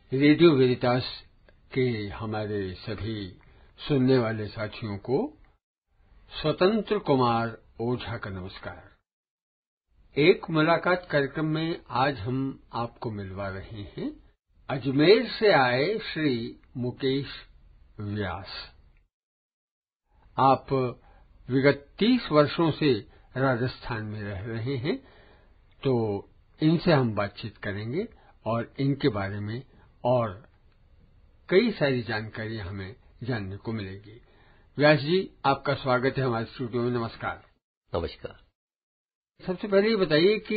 Radio वेरितास के हमारे सभी सुनने वाले साथियों को स्वतंत्र कुमार ओझा का नमस्कार। एक मुलाकात कार्यक्रम में आज हम आपको मिलवा रहे हैं अजमेर से आए श्री मुकेश व्यास। आप विगत 30 वर्षों से राजस्थान में रह रहे हैं, तो इनसे हम बातचीत करेंगे और इनके बारे में और कई सारी जानकारियां हमें जानने को मिलेगी। व्यास जी, आपका स्वागत है हमारे स्टूडियो में। नमस्कार। नमस्कार। सबसे पहले ये बताइए कि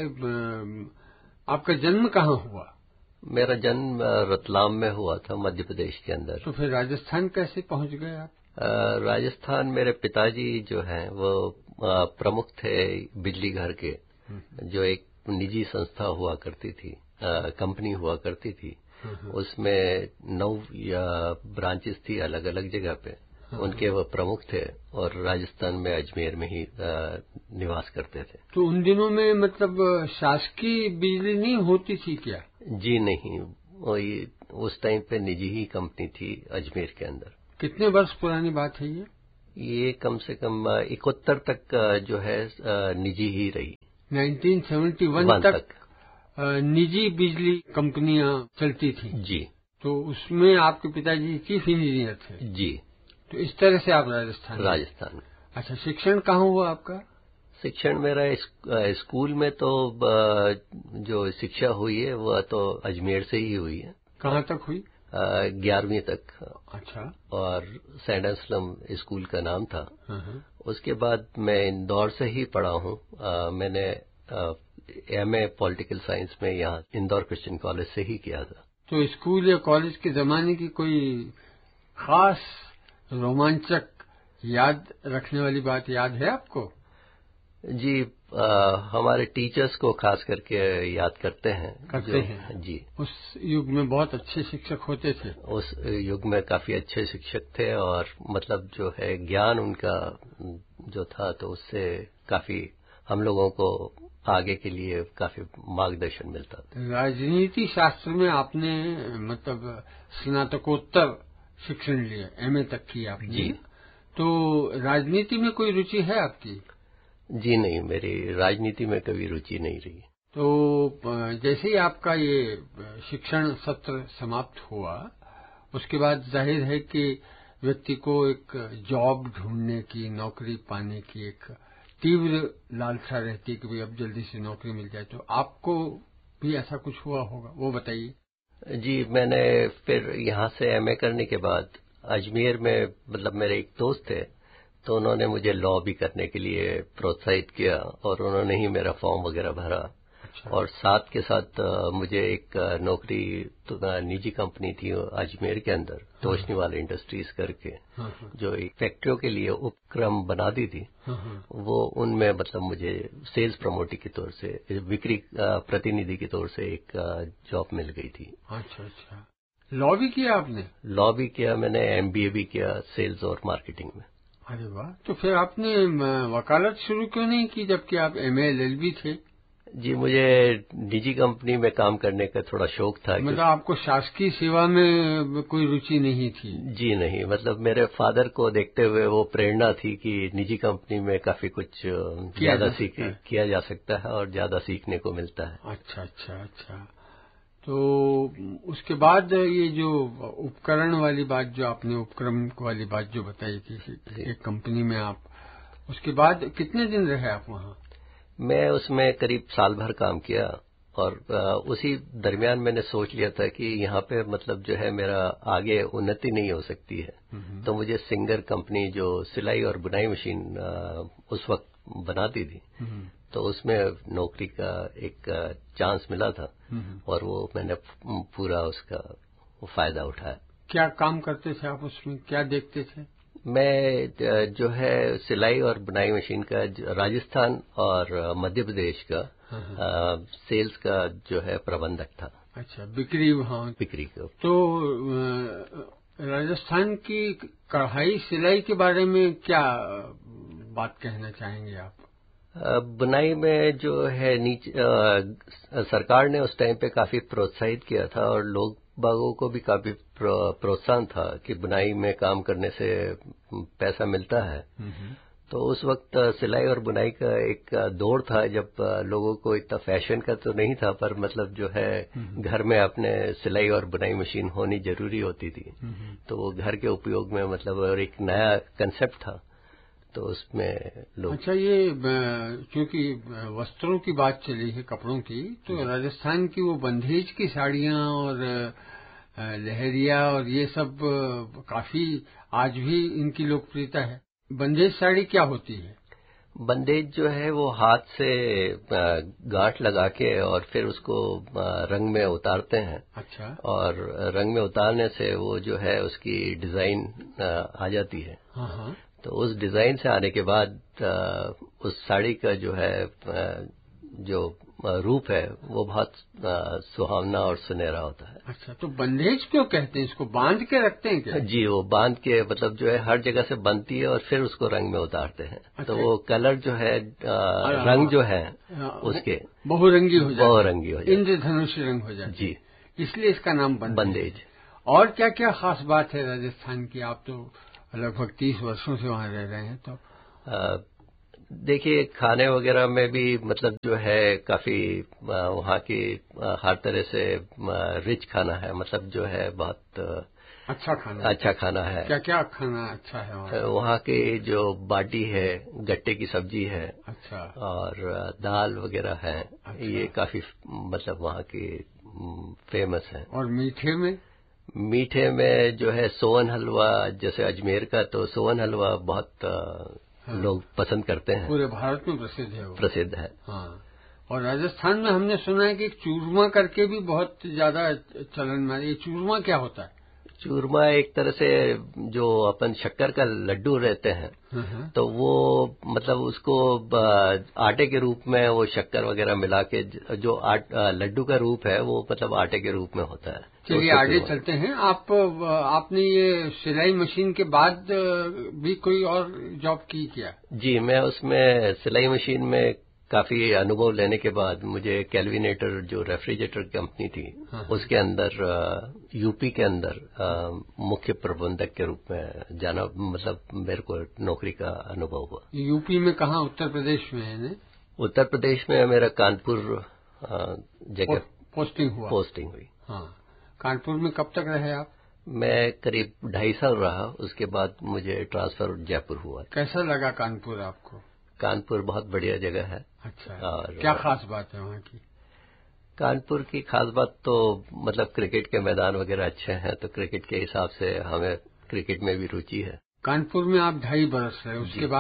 आपका जन्म कहाँ हुआ? मेरा जन्म रतलाम में हुआ था, मध्य प्रदेश के अंदर। तो फिर राजस्थान कैसे पहुंच गए आप? राजस्थान मेरे पिताजी जो हैं वो प्रमुख थे बिजली घर के, जो एक निजी संस्था हुआ करती थी, कंपनी हुआ करती थी। उसमें 9 या ब्रांचेस थी अलग अलग जगह पे। उनके वो प्रमुख थे और राजस्थान में अजमेर में ही निवास करते थे। तो उन दिनों में मतलब शासकीय बिजली नहीं होती थी क्या? जी नहीं, वही उस टाइम पे निजी ही कंपनी थी अजमेर के अंदर। कितने वर्ष पुरानी बात है ये कम से कम 71 तक जो है निजी ही रही। 1971 तक निजी बिजली कंपनियां चलती थी। जी। तो उसमें आपके पिताजी चीफ इंजीनियर थे? जी। तो इस तरह से आप राजस्थान। अच्छा, शिक्षण कहाँ हुआ आपका? शिक्षण मेरा स्कूल में तो जो शिक्षा हुई है वो तो अजमेर से ही हुई है। कहाँ तक हुई? 11वीं तक। अच्छा। और सेंट एंसलम स्कूल का नाम था। उसके बाद मैं इंदौर से ही पढ़ा हूँ। मैंने एमए पॉलिटिकल साइंस में यहाँ इंदौर क्रिश्चियन कॉलेज से ही किया था। तो स्कूल या कॉलेज के जमाने की कोई खास रोमांचक याद रखने वाली बात याद है आपको? जी, हमारे टीचर्स को खास करके याद करते हैं। जी। उस युग में बहुत अच्छे शिक्षक होते थे। उस युग में काफी अच्छे शिक्षक थे और मतलब जो है ज्ञान उनका जो था, तो उससे काफी हम लोगों को आगे के लिए काफी मार्गदर्शन मिलता था। राजनीति शास्त्र में आपने मतलब स्नातकोत्तर शिक्षण लिया, एमए तक की आपने? जी। तो राजनीति में कोई रुचि है आपकी? जी नहीं, मेरी राजनीति में कभी रुचि नहीं रही। तो जैसे ही आपका ये शिक्षण सत्र समाप्त हुआ, उसके बाद जाहिर है कि व्यक्ति को एक जॉब ढूंढने की, नौकरी पाने की एक तीव्र लालसा रहती है कि भाई अब जल्दी से नौकरी मिल जाए। तो आपको भी ऐसा कुछ हुआ होगा, वो बताइए। जी, मैंने फिर यहाँ से एमए करने के बाद अजमेर में मतलब मेरे एक दोस्त थे, तो उन्होंने मुझे लॉ भी करने के लिए प्रोत्साहित किया और उन्होंने ही मेरा फॉर्म वगैरह भरा। अच्छा। और साथ के साथ मुझे एक नौकरी तो निजी कंपनी थी अजमेर के अंदर, तोशनीवाल इंडस्ट्रीज करके, जो एक फैक्ट्रियों के लिए उपक्रम बनाती थी। वो उनमें मतलब मुझे सेल्स प्रमोटर के तौर से, बिक्री प्रतिनिधि के तौर से एक जॉब मिल गई थी। अच्छा अच्छा। लॉ भी किया आपने? लॉ भी किया मैंने, एमबीए भी किया सेल्स और मार्केटिंग में। अरे वाह! तो फिर आपने वकालत शुरू क्यों नहीं की जबकि आप एमए एलएलबी थे? जी, मुझे निजी कंपनी में काम करने का थोड़ा शौक था। मतलब आपको शासकीय सेवा में कोई रुचि नहीं थी? जी नहीं, मतलब मेरे फादर को देखते हुए वो प्रेरणा थी कि निजी कंपनी में काफी कुछ ज्यादा किया जा सकता है और ज्यादा सीखने को मिलता है। अच्छा अच्छा अच्छा। तो उसके बाद ये जो उपकरण वाली बात, जो आपने उपक्रम वाली बात जो बताई कि एक कंपनी में आप, उसके बाद कितने दिन रहे आप वहाँ? मैं उसमें करीब साल भर काम किया और उसी दरमियान मैंने सोच लिया था कि यहाँ पे मतलब जो है मेरा आगे उन्नति नहीं हो सकती है। तो मुझे सिंगर कंपनी जो सिलाई और बुनाई मशीन उस वक्त बनाती थी, तो उसमें नौकरी का एक चांस मिला था और वो मैंने पूरा उसका फायदा उठाया। क्या काम करते थे आप उसमें, क्या देखते थे? मैं जो है सिलाई और बुनाई मशीन का राजस्थान और मध्य प्रदेश का सेल्स का जो है प्रबंधक था। अच्छा, बिक्री? हाँ, बिक्री का। तो राजस्थान की कढ़ाई सिलाई के बारे में क्या बात कहना चाहेंगे आप? बुनाई में जो है सरकार ने उस टाइम पे काफी प्रोत्साहित किया था और लोग बागों को भी काफी प्रोत्साहन था कि बुनाई में काम करने से पैसा मिलता है। तो उस वक्त सिलाई और बुनाई का एक दौर था जब लोगों को इतना फैशन का तो नहीं था, पर मतलब जो है घर में अपने सिलाई और बुनाई मशीन होनी जरूरी होती थी। तो वो घर के उपयोग में मतलब और एक नया कंसेप्ट था, तो उसमें लोग। अच्छा, ये क्योंकि वस्त्रों की बात चली है, कपड़ों की, तो राजस्थान की वो बंधेज की साड़ियां और लहरिया और ये सब काफी आज भी इनकी लोकप्रियता है। बंदेज साड़ी क्या होती है? बंदेज जो है वो हाथ से गांठ लगा के और फिर उसको रंग में उतारते हैं। अच्छा। और रंग में उतारने से वो जो है उसकी डिजाइन आ जाती है। हाँ। तो उस डिजाइन से आने के बाद उस साड़ी का जो है जो रूप है वो बहुत सुहावना और सुनहरा होता है। अच्छा, तो बंदेज क्यों कहते हैं इसको? बांध के रखते हैं क्या? जी, वो बांध के मतलब जो है हर जगह से बनती है और फिर उसको रंग में उतारते हैं। अच्छा। तो वो कलर जो है रंग जो है उसके बहुरंगी हो जाता है। बहुरंगी हो जाता है, इंद्रधनुषी रंग हो जाता है। जी, इसलिए इसका नाम बंदेज। और क्या क्या खास बात है राजस्थान की? आप तो लगभग 30 वर्षों से वहां रह रहे हैं। तो देखिए, खाने वगैरह में भी मतलब जो है काफी वहाँ की हर तरह से रिच खाना है, मतलब जो है बहुत अच्छा खाना है। क्या क्या खाना अच्छा है वहाँ की जो बाटी है, गट्टे की सब्जी है। अच्छा। और दाल वगैरह है। अच्छा। ये काफी मतलब वहाँ की फेमस है। और मीठे में जो है सोवन हलवा, जैसे अजमेर का, तो सोवन हलवा बहुत लोग पसंद करते हैं। पूरे भारत में प्रसिद्ध है वो। प्रसिद्ध है। हाँ। और राजस्थान में हमने सुना है कि चूरमा करके भी बहुत ज्यादा चलन में। ये चूरमा क्या होता है? चूरमा एक तरह से जो अपन शक्कर का लड्डू रहते हैं, तो वो मतलब उसको आटे के रूप में वो शक्कर वगैरह मिला के जो लड्डू का रूप है वो मतलब आटे के रूप में होता है। चलिए आगे चलते हैं। आपने ये सिलाई मशीन के बाद भी कोई और जॉब की क्या? जी, मैं उसमें सिलाई मशीन में काफी अनुभव लेने के बाद मुझे कैलविनेटर जो रेफ्रिजरेटर कंपनी थी उसके अंदर यूपी के अंदर मुख्य प्रबंधक के रूप में जाना, मतलब मेरे को नौकरी का अनुभव हुआ। यूपी में कहाँ? उत्तर प्रदेश में है ना? उत्तर प्रदेश में मेरा कानपुर जगह पोस्टिंग हुई। हाँ। कानपुर में कब तक रहे आप? मैं करीब 2.5 साल रहा, उसके बाद मुझे ट्रांसफर जयपुर हुआ। कैसा लगा कानपुर आपको? कानपुर बहुत बढ़िया जगह है। अच्छा। और क्या खास बात है वहाँ की? कानपुर की खास बात तो मतलब क्रिकेट के मैदान वगैरह अच्छे हैं, तो क्रिकेट के हिसाब से हमें क्रिकेट में भी रुचि है। कानपुर में आप 2.5 बरस रहे,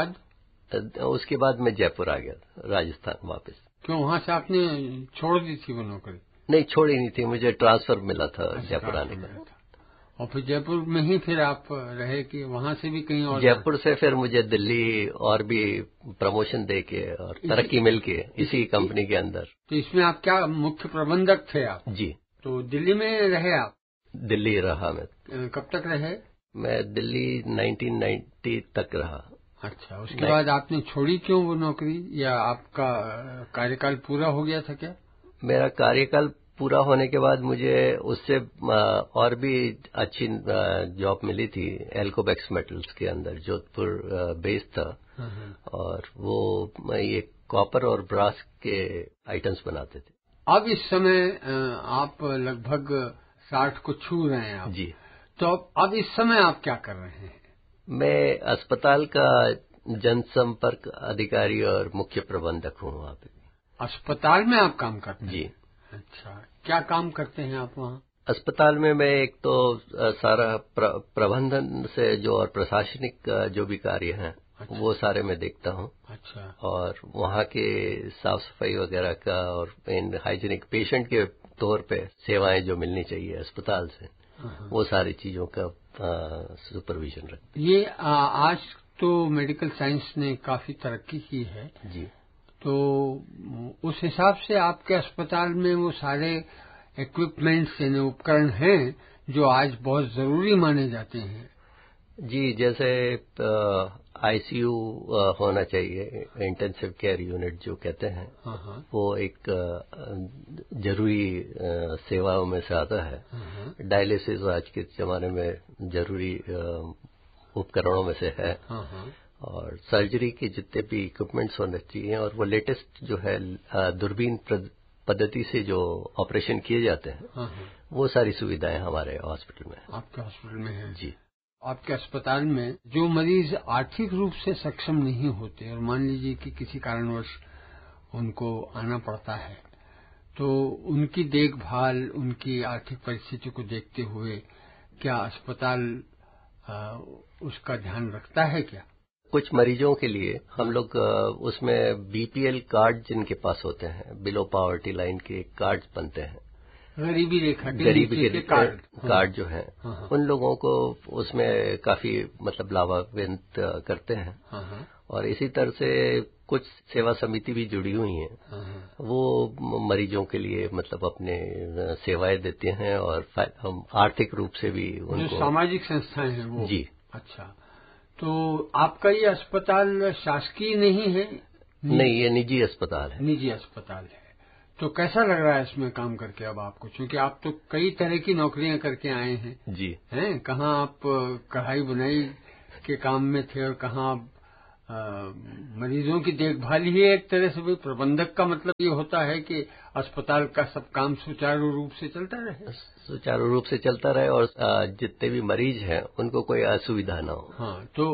उसके बाद मैं जयपुर आ गया राजस्थान वापस। क्यों, वहाँ से आपने छोड़ दी थी वो नौकरी? नहीं, छोड़ी नहीं थी, मुझे ट्रांसफर मिला था जयपुर आने का। और फिर जयपुर में ही फिर आप रहे कि वहाँ से भी कहीं और? जयपुर से फिर मुझे दिल्ली और भी प्रमोशन दे के और तरक्की मिल के इसी कंपनी के अंदर। तो इसमें आप क्या मुख्य प्रबंधक थे आप? जी। तो दिल्ली में रहे आप? दिल्ली रहा मैं। कब तक रहे? मैं दिल्ली 1990 तक रहा। अच्छा, उसके बाद आपने छोड़ी क्यों वो नौकरी, या आपका कार्यकाल पूरा हो गया था क्या? मेरा कार्यकाल पूरा होने के बाद मुझे उससे और भी अच्छी जॉब मिली थी एल्कोबैक्स मेटल्स के अंदर, जोधपुर बेस था। और वो ये कॉपर और ब्रास के आइटम्स बनाते थे। अब इस समय आप लगभग 60 को छू रहे हैं आप। जी। तो अब इस समय आप क्या कर रहे हैं? मैं अस्पताल का जनसंपर्क अधिकारी और मुख्य प्रबंधक हूँ वहाँ पे। अस्पताल में आप काम करते हैं? जी। अच्छा, क्या काम करते हैं आप वहाँ? अस्पताल में मैं एक तो सारा प्रबंधन से जो और प्रशासनिक जो भी कार्य हैं। अच्छा। वो सारे मैं देखता हूँ। अच्छा। और वहाँ के साफ सफाई वगैरह का और इन हाइजीनिक पेशेंट के तौर पे सेवाएं जो मिलनी चाहिए अस्पताल से, वो सारी चीजों का सुपरविजन रखते। ये आज तो मेडिकल साइंस ने काफी तरक्की की है। जी। तो उस हिसाब से आपके अस्पताल में वो सारे इक्विपमेंट्स यानी उपकरण हैं जो आज बहुत जरूरी माने जाते हैं। जी, जैसे आईसीयू होना चाहिए, इंटेंसिव केयर यूनिट जो कहते हैं। वो एक जरूरी सेवाओं में से आता है। डायलिसिस आज के जमाने में जरूरी उपकरणों में से है। और सर्जरी के जितने भी इक्विपमेंट्स होने चाहिए, और वो लेटेस्ट जो है दूरबीन पद्धति से जो ऑपरेशन किए जाते हैं, वो सारी सुविधाएं हमारे हॉस्पिटल में। आपके हॉस्पिटल में है जी। आपके अस्पताल में जो मरीज आर्थिक रूप से सक्षम नहीं होते और मान लीजिए कि किसी कारणवश उनको आना पड़ता है, तो उनकी देखभाल, उनकी आर्थिक परिस्थिति को देखते हुए क्या अस्पताल उसका ध्यान रखता है क्या? कुछ मरीजों के लिए हम लोग उसमें बीपीएल कार्ड जिनके पास होते हैं, बिलो पॉवर्टी लाइन के कार्ड बनते हैं, गरीबी रेखा के कार्ड जो है, उन लोगों को उसमें काफी मतलब लाभान्वित करते हैं। और इसी तरह से कुछ सेवा समिति भी जुड़ी हुई हैं, वो मरीजों के लिए मतलब अपने सेवाएं देते हैं और हम आर्थिक रूप से भी उनको, जो सामाजिक संस्थाएं हैं वो। जी। अच्छा, तो आपका ये अस्पताल शासकीय नहीं है? नहीं, ये निजी अस्पताल है। निजी अस्पताल है। तो कैसा लग रहा है इसमें काम करके अब आपको? क्योंकि आप तो कई तरह की नौकरियां करके आए हैं। जी। हैं, कहाँ आप कढ़ाई बुनाई के काम में थे और कहाँ मरीजों की देखभाल ही एक तरह से। भी प्रबंधक का मतलब ये होता है कि अस्पताल का सब काम सुचारू रूप से चलता रहे। सुचारू रूप से चलता रहे और जितने भी मरीज हैं उनको कोई असुविधा ना हो। हाँ, तो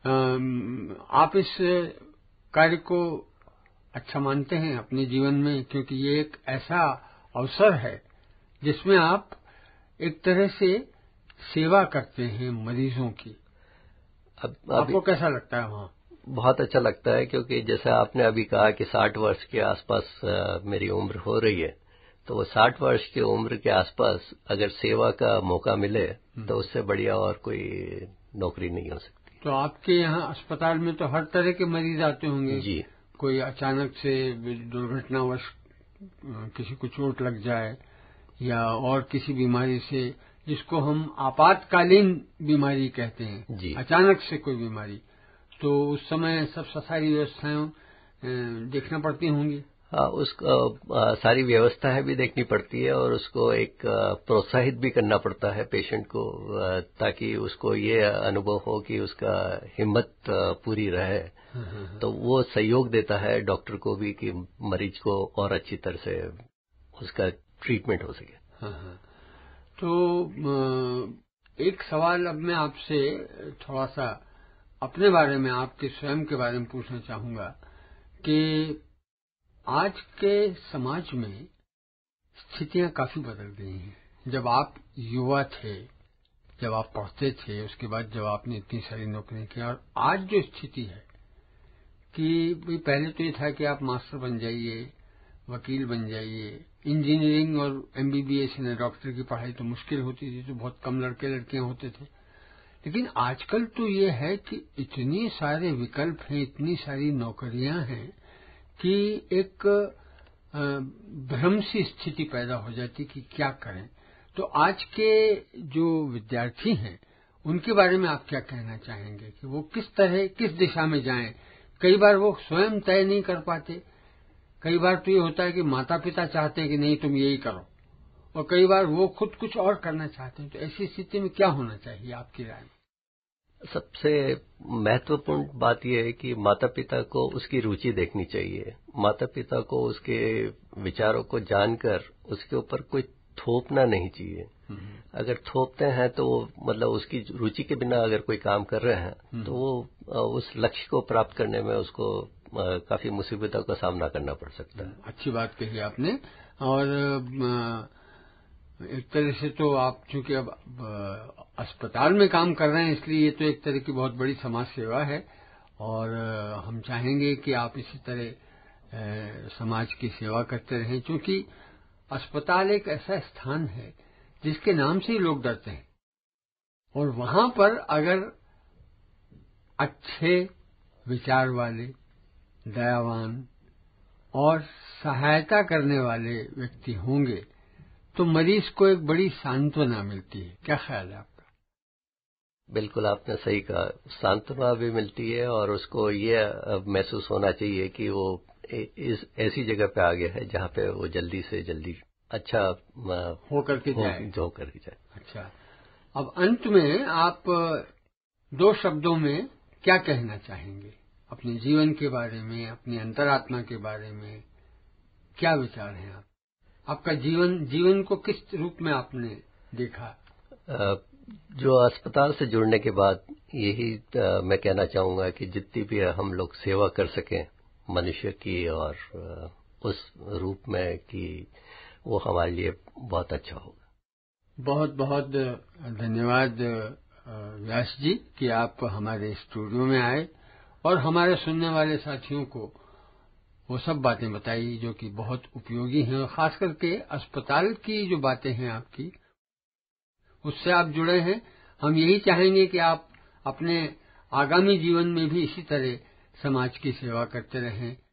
आप इस कार्य को अच्छा मानते हैं अपने जीवन में, क्योंकि ये एक ऐसा अवसर है जिसमें आप एक तरह से सेवा करते हैं मरीजों की। आपको कैसा लगता है वहाँ? बहुत अच्छा लगता है, क्योंकि जैसे आपने अभी कहा कि 60 वर्ष के आसपास मेरी उम्र हो रही है, तो वो 60 वर्ष की उम्र के आसपास अगर सेवा का मौका मिले तो उससे बढ़िया और कोई नौकरी नहीं हो सकती। तो आपके यहाँ अस्पताल में तो हर तरह के मरीज आते होंगे। जी। कोई अचानक से दुर्घटनावश किसी को चोट लग जाए या और किसी बीमारी से, जिसको हम आपातकालीन बीमारी कहते हैं। जी। अचानक से कोई बीमारी, तो उस समय सब सारी व्यवस्थाएं देखना पड़ती होंगी। हाँ, उसको सारी व्यवस्थाएं भी देखनी पड़ती है और उसको एक प्रोत्साहित भी करना पड़ता है पेशेंट को, ताकि उसको ये अनुभव हो कि उसका हिम्मत पूरी रहे। तो वो सहयोग देता है डॉक्टर को भी कि मरीज को और अच्छी तरह से उसका ट्रीटमेंट हो सके। तो एक सवाल अब मैं आपसे थोड़ा सा अपने बारे में, आपके स्वयं के बारे में पूछना चाहूंगा कि आज के समाज में स्थितियां काफी बदल गई हैं। जब आप युवा थे, जब आप पढ़ते थे, उसके बाद जब आपने इतनी सारी नौकरियां की, और आज जो स्थिति है कि भाई पहले तो ये था कि आप मास्टर बन जाइए, वकील बन जाइए, इंजीनियरिंग और एमबीबीएस यानी डॉक्टर की पढ़ाई तो मुश्किल होती थी, तो बहुत कम लड़के लड़कियां होते थे। लेकिन आजकल तो ये है कि इतने सारे विकल्प हैं, इतनी सारी नौकरियां हैं कि एक भ्रम सी स्थिति पैदा हो जाती कि क्या करें। तो आज के जो विद्यार्थी हैं उनके बारे में आप क्या कहना चाहेंगे कि वो किस तरह, किस दिशा में जाएं? कई बार वो स्वयं तय नहीं कर पाते, कई बार तो ये होता है कि माता पिता चाहते हैं कि नहीं तुम यही करो, और कई बार वो खुद कुछ और करना चाहते हैं। तो ऐसी स्थिति में क्या होना चाहिए आपकी राय में? सबसे महत्वपूर्ण बात यह है कि माता पिता को उसकी रुचि देखनी चाहिए। माता पिता को उसके विचारों को जानकर उसके ऊपर कोई थोपना नहीं चाहिए। अगर थोपते हैं तो मतलब उसकी रुचि के बिना अगर कोई काम कर रहे हैं तो वो उस लक्ष्य को प्राप्त करने में उसको काफी मुसीबतों का सामना करना पड़ सकता है। अच्छी बात कही आपने। और एक तरह से तो आप चूंकि अब अस्पताल में काम कर रहे हैं, इसलिए ये तो एक तरह की बहुत बड़ी समाज सेवा है, और हम चाहेंगे कि आप इसी तरह समाज की सेवा करते रहें, क्योंकि अस्पताल एक ऐसा स्थान है जिसके नाम से ही लोग डरते हैं, और वहां पर अगर अच्छे विचार वाले, दयावान और सहायता करने वाले व्यक्ति होंगे तो मरीज को एक बड़ी सांत्वना मिलती है। क्या ख्याल है आपका? बिल्कुल आपने सही कहा, सांत्वना भी मिलती है और उसको ये महसूस होना चाहिए कि वो इस ऐसी जगह पे आ गया है जहाँ पे वो जल्दी से जल्दी अच्छा होकर के जाए। अच्छा, अब अंत में आप 2 शब्दों में क्या कहना चाहेंगे अपने जीवन के बारे में, अपनी अंतरात्मा के बारे में? क्या विचार हैं आपका जीवन को किस रूप में आपने देखा? जो अस्पताल से जुड़ने के बाद यही मैं कहना चाहूंगा कि जितनी भी हम लोग सेवा कर सकें मनुष्य की और उस रूप में कि वो हमारे लिए बहुत अच्छा होगा। बहुत बहुत धन्यवाद व्यास जी कि आप हमारे स्टूडियो में आए और हमारे सुनने वाले साथियों को वो सब बातें बताई जो कि बहुत उपयोगी हैं, और खास करके अस्पताल की जो बातें हैं आपकी, उससे आप जुड़े हैं। हम यही चाहेंगे कि आप अपने आगामी जीवन में भी इसी तरह समाज की सेवा करते रहें